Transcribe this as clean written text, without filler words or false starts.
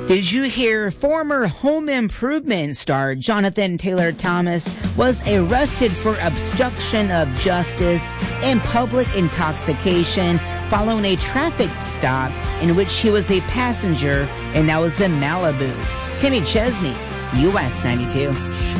Did you hear former Home Improvement star Jonathan Taylor Thomas was arrested for obstruction of justice and public intoxication following a traffic stop in which he was a passenger, and that was in Malibu? Kenny Chesney, US 92.